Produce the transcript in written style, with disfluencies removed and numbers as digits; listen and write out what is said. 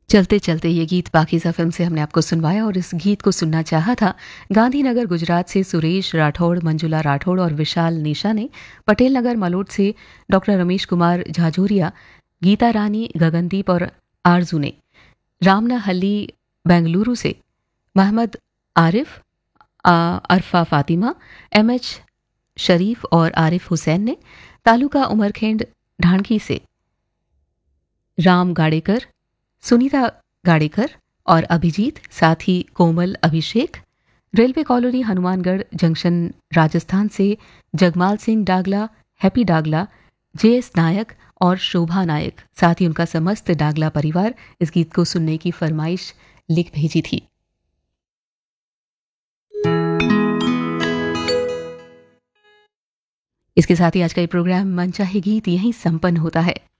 चलते चलते ये गीत पाकीज़ा फिल्म से हमने आपको सुनवाया और इस गीत को सुनना चाहा था गांधीनगर गुजरात से सुरेश राठौड़, मंजुला राठौड़ और विशाल निशा ने। पटेल नगर मलोट से डॉक्टर रमेश कुमार झाझोरिया, गीता रानी, गगनदीप और आरजू ने। रामनाहल्ली बेंगलुरु से मोहम्मद आरिफ, अरफा फातिमा, एमएच शरीफ और आरिफ हुसैन ने। तालुका उमरखेंड ढांढकी से राम गाड़ेकर, सुनीता गाड़ेकर और अभिजीत, साथ ही कोमल, अभिषेक। Railway colony Hanumangarh junction Rajasthan से जगमाल सिंह डागला, हैप्पी डागला, जेएस नायक और शोभा नायक, साथ ही उनका समस्त डागला परिवार इस गीत को सुनने की फरमाइश लिख भेजी थी। इसके साथ ही आज का ये प्रोग्राम मनचाहे गीत यहीं संपन्न होता है।